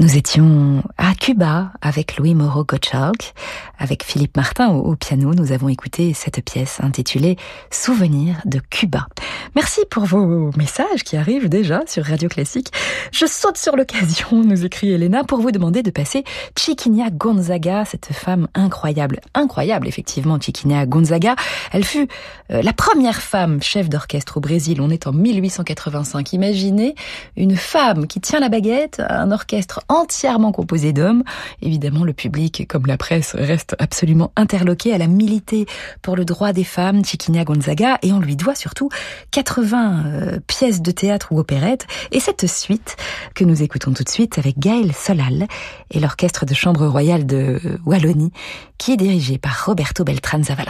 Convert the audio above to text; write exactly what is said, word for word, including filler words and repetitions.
Nous étions à Cuba avec Louis Moreau Gottschalk, avec Philippe Martin au, au piano. Nous avons écouté cette pièce intitulée Souvenirs de Cuba. Merci pour vos messages qui arrivent déjà sur Radio Classique. Je saute sur l'occasion, nous écrit Elena, pour vous demander de passer Chiquinha Gonzaga, cette femme incroyable, incroyable effectivement, Chiquinha Gonzaga. Elle fut euh, la première femme chef d'orchestre au Brésil. On est en mille huit cent quatre-vingt-cinq. Imaginez une femme qui tient la baguette, un orchestre entièrement composé d'hommes. Évidemment, le public, comme la presse, reste absolument interloqué. Elle a milité pour le droit des femmes, Chiquinha Gonzaga, et on lui doit surtout quatre-vingts euh, pièces de théâtre ou opérettes. Et cette suite que nous écoutons tout de suite avec Gaël Solal et l'orchestre de chambre royale de Wallonie, qui est dirigé par Roberto Beltran Zavala.